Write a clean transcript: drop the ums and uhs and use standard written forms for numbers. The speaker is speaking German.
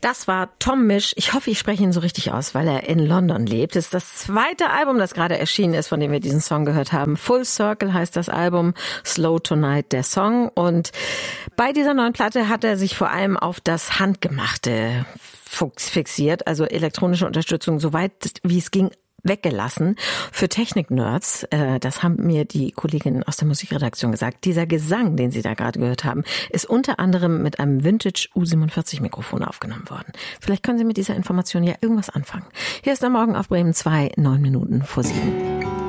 Das war Tom Misch. Ich hoffe, ich spreche ihn so richtig aus, weil er in London lebt. Das ist das zweite Album, das gerade erschienen ist, von dem wir diesen Song gehört haben. Full Circle heißt das Album, Slow Tonight der Song. Und bei dieser neuen Platte hat er sich vor allem auf das Handgemachte fixiert, also elektronische Unterstützung, soweit wie es ging, weggelassen. Für Technik-Nerds, das haben mir die Kolleginnen aus der Musikredaktion gesagt, dieser Gesang, den Sie da gerade gehört haben, ist unter anderem mit einem Vintage U47-Mikrofon aufgenommen worden. Vielleicht können Sie mit dieser Information ja irgendwas anfangen. Hier ist der Morgen auf Bremen 2, 9 Minuten vor 7.